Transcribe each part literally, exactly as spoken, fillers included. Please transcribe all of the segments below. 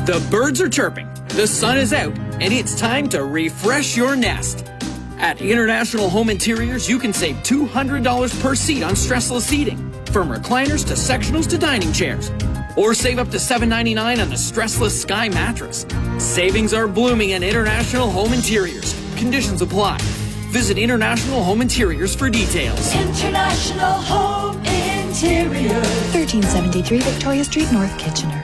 The birds are chirping, the sun is out, and it's time to refresh your nest. At International Home Interiors, you can save two hundred dollars per seat on stressless seating, from recliners to sectionals to dining chairs. Or save up to seven ninety-nine on the stressless Sky mattress. Savings are blooming at International Home Interiors. Conditions apply. Visit International Home Interiors for details. International Home Interiors. thirteen seventy-three Victoria Street, North Kitchener.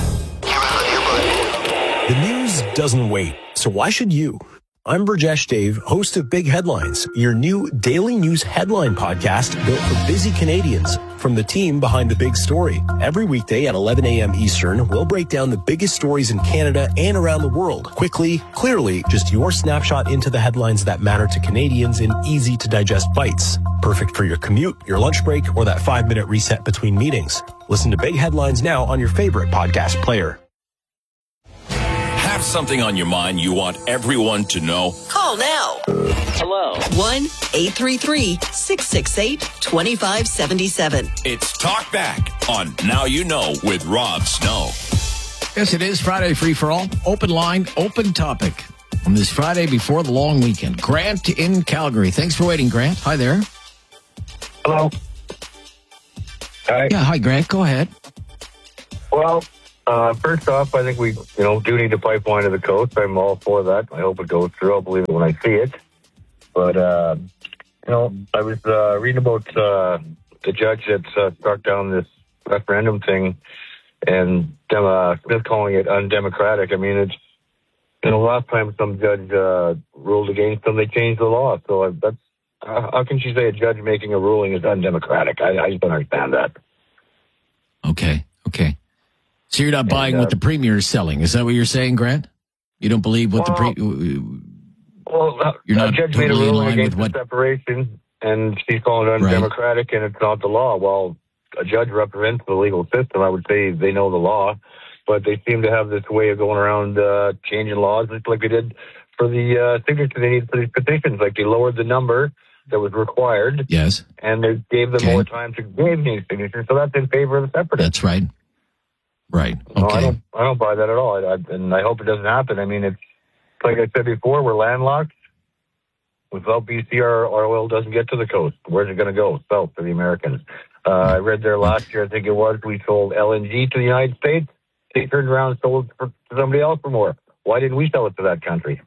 The news doesn't wait, so why should you? I'm Burjesh Dave, host of Big Headlines, your new daily news headline podcast built for busy Canadians from the team behind the big story. Every weekday at eleven a.m. Eastern, we'll break down the biggest stories in Canada and around the world. Quickly, clearly, just your snapshot into the headlines that matter to Canadians in easy-to-digest bites. Perfect for your commute, your lunch break, or that five-minute reset between meetings. Listen to Big Headlines now on your favorite podcast player. Have something on your mind you want everyone to know? Call now. Hello. one eight three three, six six eight, two five seven seven. It's Talk Back on Now You Know with Rob Snow. Yes, it is Friday Free for All. Open line, open topic. On this Friday before the long weekend. Grant in Calgary. Thanks for waiting, Grant. Hi there. Hello. Hi. Yeah, hi, Grant. Go ahead. Well, Uh, first off, I think we, you know, do need a pipeline to the coast. I'm all for that. I hope it goes through. I'll believe it when I see it. But, uh, you know, I was uh, reading about uh, the judge that uh, struck down this referendum thing and uh, Smith calling it undemocratic. I mean, it's, you know, last time some judge uh, ruled against them, they changed the law. So uh, that's, uh, how can she say a judge making a ruling is undemocratic? I, I just don't understand that. Okay, okay. So you're not buying and, uh, what the premier is selling. Is that what you're saying, Grant? You don't believe what well, the pre... Well, uh, you're not a judge totally made a ruling against what... the separation, and she's calling it undemocratic, right. And it's not the law. Well, a judge represents the legal system. I would say they know the law, but they seem to have this way of going around uh, changing laws, just like they did for the uh, signature they need for these petitions. Like they lowered the number that was required. Yes. And they gave them okay. more time to give these signatures, so that's in favor of the separatists. That's right. Right. Okay. No, I don't. I don't buy that at all, I, I, and I hope it doesn't happen. I mean, it's like I said before. We're landlocked. Without B C, our, our oil doesn't get to the coast. Where's it going to go? South for the Americans. Uh, I read there last year. I think it was we sold L N G to the United States. They turned around and sold it for, to somebody else for more. Why didn't we sell it to that country?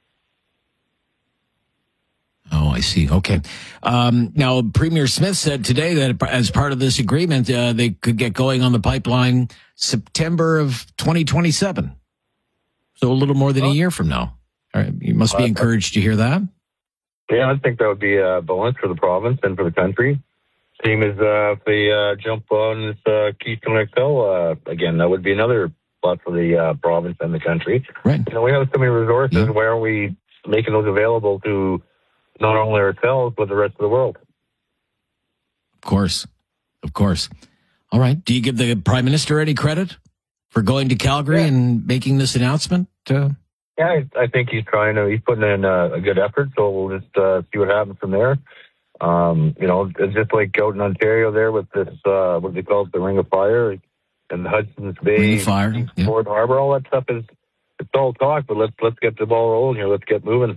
Oh, I see. Okay. Um, now, Premier Smith said today that as part of this agreement, uh, they could get going on the pipeline September of twenty twenty-seven. So a little more than oh. a year from now. All right. You must be uh, encouraged to hear that. Yeah, I think that would be a bonus for the province and for the country. Same as uh, if they uh, jump on this uh, Keystone X L, uh, again, that would be another plus for the uh, province and the country. Right. You know, we have so many resources. Yeah. Why aren't we making those available to not only ourselves, but the rest of the world? Of course. Of course. All right. Do you give the Prime Minister any credit for going to Calgary yeah. and making this announcement? Uh, yeah, I, I think he's trying to, he's putting in a, a good effort, so we'll just uh, see what happens from there. Um, you know, it's just like out in Ontario there with this, uh, what they call it, the Ring of Fire and the Hudson's Bay, Ring of Fire, yeah. Port Harbor, all that stuff is, it's all talk, but let's, let's get the ball rolling here. Let's get moving.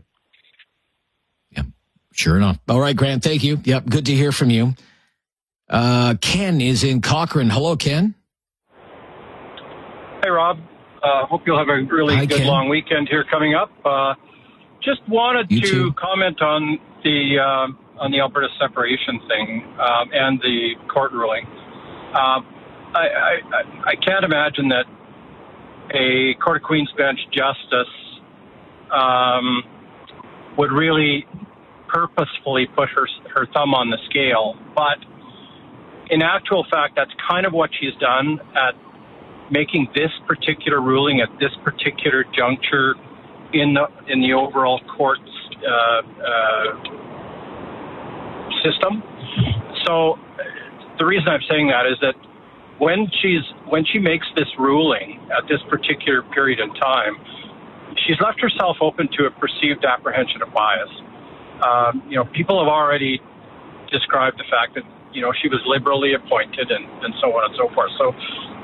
Sure enough. All right, Grant, thank you. Yep, good to hear from you. Uh, Ken is in Cochrane. Hello, Ken. Hey, Rob. Uh, hope you'll have a really Hi, good Ken. long weekend here coming up. Uh, just wanted You to too. comment on the uh, on the Alberta separation thing um, and the court ruling. Uh, I, I, I can't imagine that a Court of Queen's Bench justice um, would really purposefully put her her thumb on the scale, but in actual fact, that's kind of what she's done at making this particular ruling at this particular juncture in the in the overall court's uh, uh, system. So the reason I'm saying that is that when she's when she makes this ruling at this particular period in time, she's left herself open to a perceived apprehension of bias. Um, you know, people have already described the fact that, you know, she was liberally appointed and, and so on and so forth. So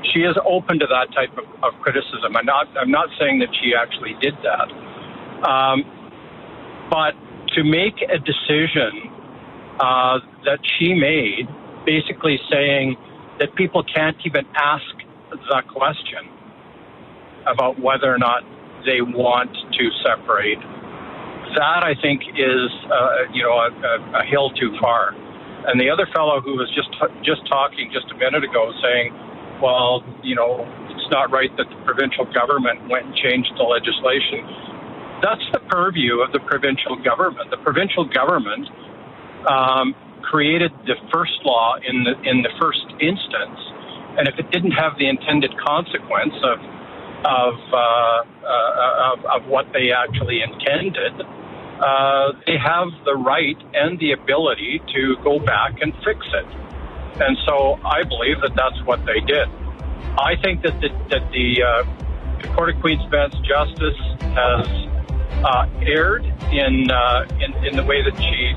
she is open to that type of, of criticism. I'm not, I'm not saying that she actually did that. Um, but to make a decision uh, that she made, basically saying that people can't even ask the question about whether or not they want to separate, that I think is, uh, you know, a, a hill too far. And the other fellow who was just just talking just a minute ago saying, well, you know, it's not right that the provincial government went and changed the legislation. That's the purview of the provincial government. The provincial government um, created the first law in the in the first instance, and if it didn't have the intended consequence of of uh, uh, of, of what they actually intended, uh, they have the right and the ability to go back and fix it. And so I believe that that's what they did. I think that the, that the, uh, the Court of Queen's Bench Justice has uh, erred in, uh, in in the way that she.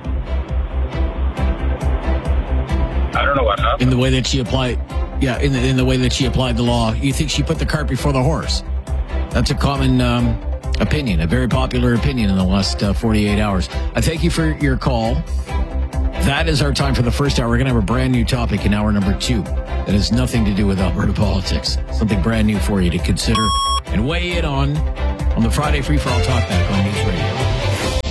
I don't know what happened. In the way that she applied, yeah, in the, in the way that she applied the law. You think she put the cart before the horse? That's a common um, opinion, a very popular opinion in the last uh, forty-eight hours. I thank you for your call. That is our time for the first hour. We're going to have a brand new topic in hour number two that has nothing to do with Alberta politics. Something brand new for you to consider and weigh in on on the Friday Free For All Talkback on News Radio.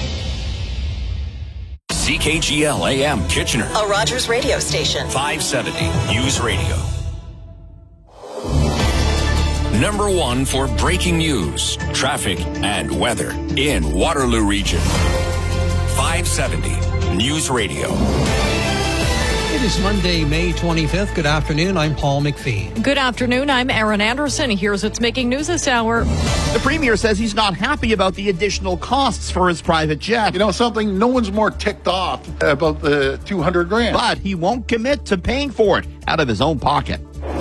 C K G L A M Kitchener. A Rogers radio station. five seventy News Radio. Number one for breaking news, traffic, and weather in Waterloo Region. five seventy News Radio. It is Monday, May twenty-fifth. Good afternoon. I'm Paul McPhee. Good afternoon. I'm Aaron Anderson. Here's what's making news this hour. The Premier says he's not happy about the additional costs for his private jet. You know something? No one's more ticked off about the two hundred grand. But he won't commit to paying for it out of his own pocket.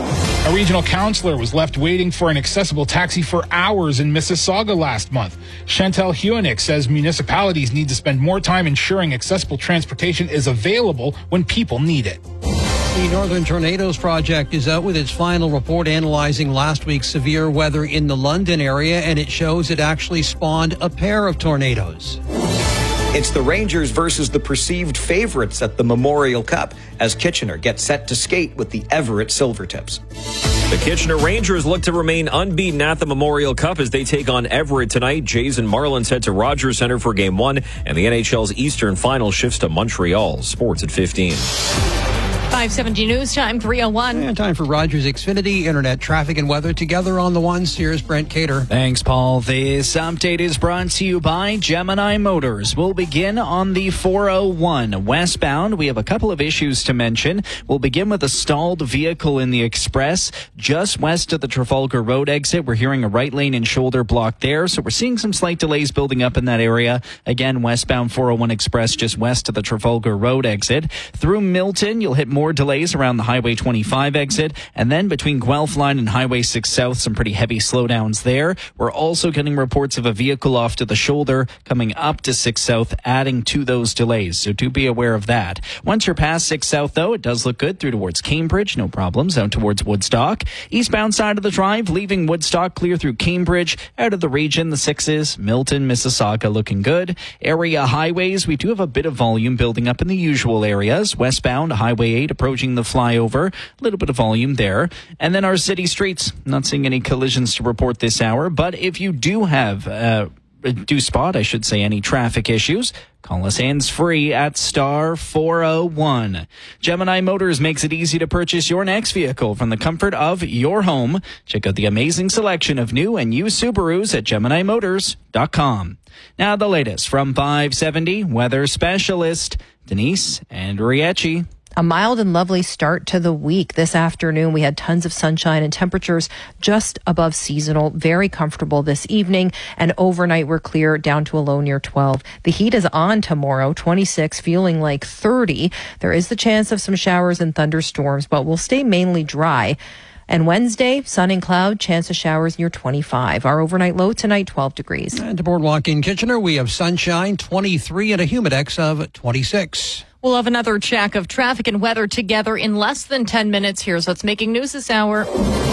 A regional councillor was left waiting for an accessible taxi for hours in Mississauga last month. Chantal Huonick says municipalities need to spend more time ensuring accessible transportation is available when people need it. The Northern Tornadoes Project is out with its final report analyzing last week's severe weather in the London area, and it shows it actually spawned a pair of tornadoes. It's the Rangers versus the perceived favorites at the Memorial Cup as Kitchener gets set to skate with the Everett Silvertips. The Kitchener Rangers look to remain unbeaten at the Memorial Cup as they take on Everett tonight. Jays and Marlins head to Rogers Centre for Game one, and the N H L's Eastern Final shifts to Montreal. Sports at fifteen. five seventy News Time, three oh one. And time for Rogers Xfinity, internet traffic and weather together on the ones. Here's Brent Cater. Thanks, Paul. This update is brought to you by Gemini Motors. We'll begin on the four oh one westbound. We have a couple of issues to mention. We'll begin with a stalled vehicle in the express just west of the Trafalgar Road exit. We're hearing a right lane and shoulder block there, so we're seeing some slight delays building up in that area. Again, westbound four oh one express just west of the Trafalgar Road exit. Through Milton, you'll hit more delays around the Highway twenty-five exit, and then between Guelph Line and Highway six South, some pretty heavy slowdowns there. We're also getting reports of a vehicle off to the shoulder coming up to six South, adding to those delays, so do be aware of that. Once you're past six South, though, it does look good through towards Cambridge, no problems, out towards Woodstock. Eastbound side of the drive, leaving Woodstock, clear through Cambridge, out of the region, the sixes, Milton, Mississauga looking good. Area highways, we do have a bit of volume building up in the usual areas. Westbound, Highway eight approaching the flyover, a little bit of volume there. And then our city streets, not seeing any collisions to report this hour, but if you do have, uh, do spot, I should say, any traffic issues, call us hands-free at star four oh one. Gemini Motors makes it easy to purchase your next vehicle from the comfort of your home. Check out the amazing selection of new and used Subarus at Gemini Motors dot com. Now the latest from five seventy weather specialist Denise Andriecci. A mild and lovely start to the week. This afternoon, we had tons of sunshine and temperatures just above seasonal. Very comfortable this evening. And overnight, we're clear down to a low near twelve. The heat is on tomorrow, twenty-six, feeling like thirty. There is the chance of some showers and thunderstorms, but we'll stay mainly dry. And Wednesday, sun and cloud, chance of showers near twenty-five. Our overnight low tonight, twelve degrees. And to Boardwalk in Kitchener, we have sunshine, twenty-three, and a humidex of twenty-six. We'll have another check of traffic and weather together in less than ten minutes. Here's what's making news this hour.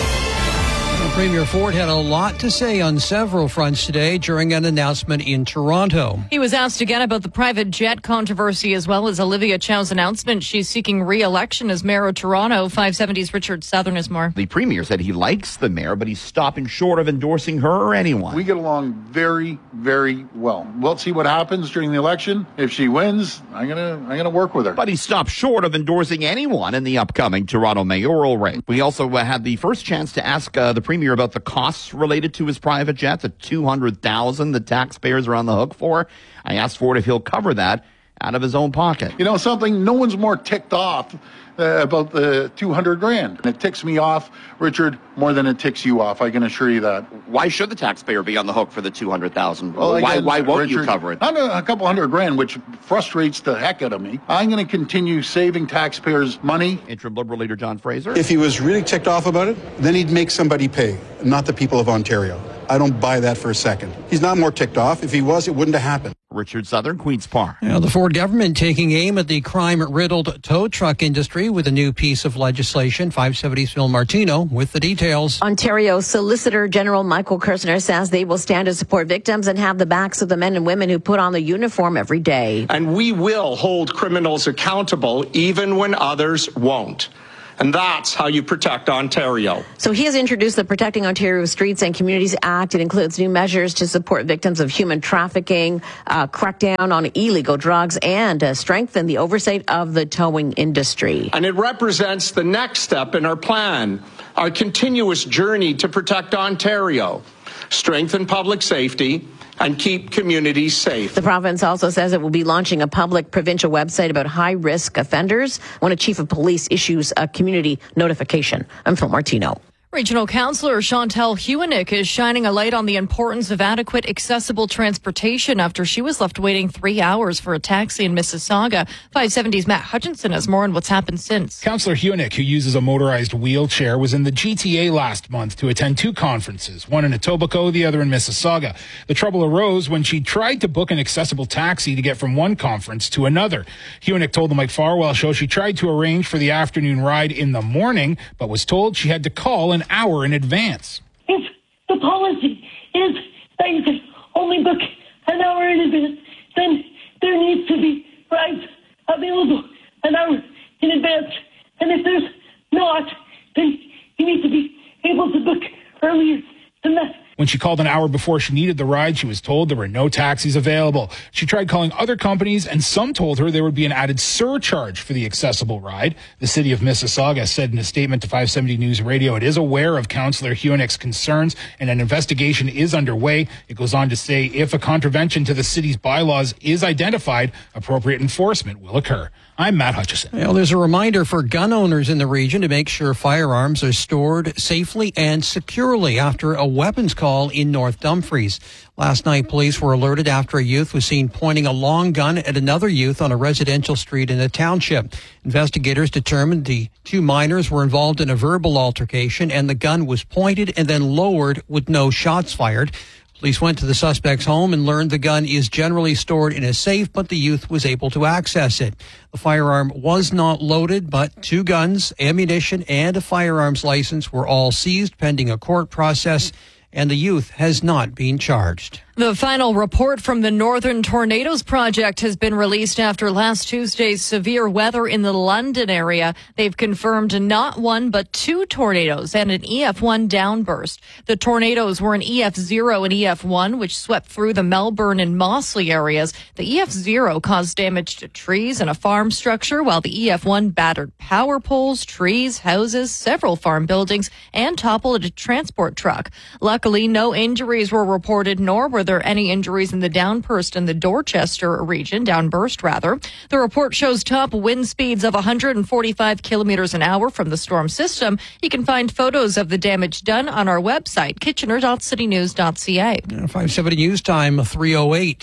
Premier Ford had a lot to say on several fronts today during an announcement in Toronto. He was asked again about the private jet controversy as well as Olivia Chow's announcement she's seeking re-election as mayor of Toronto. five seventy's Richard Southern is more. The premier said he likes the mayor, but he's stopping short of endorsing her or anyone. We get along very, very well. We'll see what happens during the election. If she wins, I'm gonna I'm gonna work with her. But he stopped short of endorsing anyone in the upcoming Toronto mayoral race. We also uh, had the first chance to ask uh, the premier about the costs related to his private jet, the two hundred thousand dollars the taxpayers are on the hook for. I asked Ford if he'll cover that out of his own pocket. You know something? No one's more ticked off uh, about the two hundred grand. And it ticks me off, Richard, more than it ticks you off. I can assure you that. Why should the taxpayer be on the hook for the two hundred thousand dollars? Well, why, again, why won't Richard, you cover it? Not a, a couple hundred grand, which frustrates the heck out of me. I'm going to continue saving taxpayers money. Interim Liberal leader John Fraser. If he was really ticked off about it, then he'd make somebody pay, not the people of Ontario. I don't buy that for a second. He's not more ticked off. If he was, it wouldn't have happened. Richard Southern, Queen's Park. Now, the Ford government taking aim at the crime-riddled tow truck industry with a new piece of legislation. five seventy's Phil Martino with the details. Ontario Solicitor General Michael Kirsner says they will stand to support victims and have the backs of the men and women who put on the uniform every day. And we will hold criminals accountable even when others won't. And that's how you protect Ontario. So he has introduced the Protecting Ontario Streets and Communities Act. It includes new measures to support victims of human trafficking, uh, crack down on illegal drugs, and uh, strengthen the oversight of the towing industry. And it represents the next step in our plan, our continuous journey to protect Ontario, strengthen public safety, and keep communities safe. The province also says it will be launching a public provincial website about high-risk offenders when a chief of police issues a community notification. I'm Phil Martino. Regional Councillor Chantel Hewenick is shining a light on the importance of adequate, accessible transportation after she was left waiting three hours for a taxi in Mississauga. five seventy's Matt Hutchinson has more on what's happened since. Councillor Hewenick, who uses a motorized wheelchair, was in the G T A last month to attend two conferences, one in Etobicoke, the other in Mississauga. The trouble arose when she tried to book an accessible taxi to get from one conference to another. Hewenick told the Mike Farwell Show she tried to arrange for the afternoon ride in the morning, but was told she had to call an hour in advance. If the policy is that you can only book an hour in advance, then there needs to be rides available an hour in advance. And if there's not, then you need to be able to book earlier than that. When she called an hour before she needed the ride, she was told there were no taxis available. She tried calling other companies, and some told her there would be an added surcharge for the accessible ride. The city of Mississauga said in a statement to five seventy News Radio it is aware of Councillor Hewenick's concerns, and an investigation is underway. It goes on to say if a contravention to the city's bylaws is identified, appropriate enforcement will occur. I'm Matt Hutchison. Well, there's a reminder for gun owners in the region to make sure firearms are stored safely and securely after a weapons call in North Dumfries. Last night, police were alerted after a youth was seen pointing a long gun at another youth on a residential street in the township. Investigators determined the two minors were involved in a verbal altercation and the gun was pointed and then lowered with no shots fired. Police went to the suspect's home and learned the gun is generally stored in a safe, but the youth was able to access it. The firearm was not loaded, but two guns, ammunition, and a firearms license were all seized pending a court process, and the youth has not been charged. The final report from the Northern Tornadoes Project has been released after last Tuesday's severe weather in the London area. They've confirmed not one but two tornadoes and an E F one downburst. The tornadoes were an E F zero and E F one, which swept through the Melbourne and Mossley areas. The E F zero caused damage to trees and a farm structure, while the E F one battered power poles, trees, houses, several farm buildings, and toppled a transport truck. Luckily, no injuries were reported, nor were there any injuries in the downburst in the Dorchester region, downburst rather. The report shows top wind speeds of one hundred forty-five kilometers an hour from the storm system. You can find photos of the damage done on our website, kitchener dot city news dot c a. five seventy News Time, three oh eight.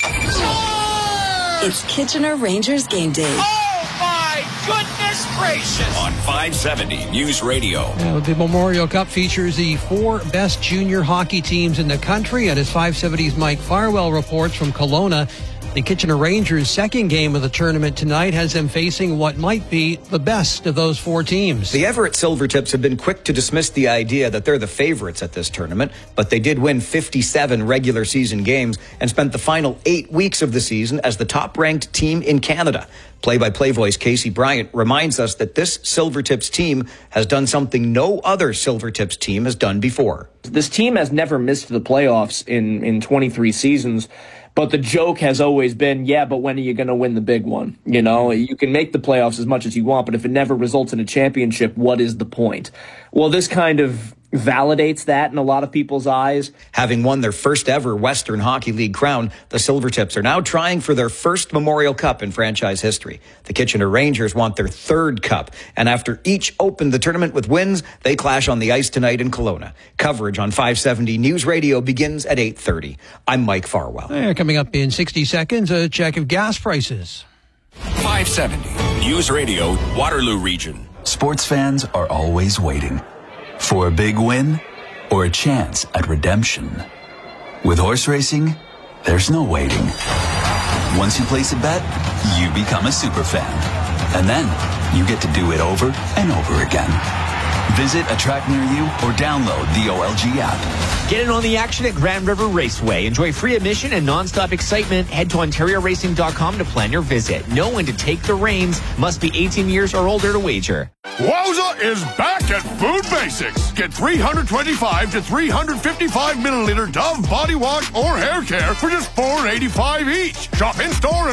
It's Kitchener Rangers game day. Oh, my goodness gracious! On five seventy News Radio. Uh, the Memorial Cup features the four best junior hockey teams in the country, and as five seventy's Mike Farwell reports from Kelowna, The Kitchener Rangers' second game of the tournament tonight has them facing what might be the best of those four teams. The Everett Silvertips have been quick to dismiss the idea that they're the favorites at this tournament, but they did win fifty-seven regular season games and spent the final eight weeks of the season as the top-ranked team in Canada. Play-by-play voice Casey Bryant reminds us that this Silvertips team has done something no other Silvertips team has done before. This team has never missed the playoffs in, in twenty-three seasons. But the joke has always been, yeah, but when are you going to win the big one? You know, you can make the playoffs as much as you want, but if it never results in a championship, what is the point? Well, this kind of validates that in a lot of people's eyes. Having won their first ever Western Hockey League crown, the Silvertips are now trying for their first Memorial Cup in franchise history. The Kitchener Rangers want their third cup, and after each opened the tournament with wins, they clash on the ice tonight in Kelowna. Coverage on five seventy News Radio begins at eight thirty. I'm Mike Farwell. Uh, coming up in sixty seconds, a check of gas prices. five seventy News Radio, Waterloo Region. Sports fans are always waiting for a big win or a chance at redemption. With horse racing, there's no waiting. Once you place a bet, you become a super fan. And then you get to do it over and over again. Visit a track near you or download the O L G app. Get in on the action at Grand River Raceway. Enjoy free admission and nonstop excitement. Head to Ontario Racing dot com to plan your visit. Know when to take the reins. Must be eighteen years or older to wager. Wowza is back at Food Basics. Get three twenty-five to three fifty-five milliliter Dove body wash or hair care for just four eighty-five each. Shop in store.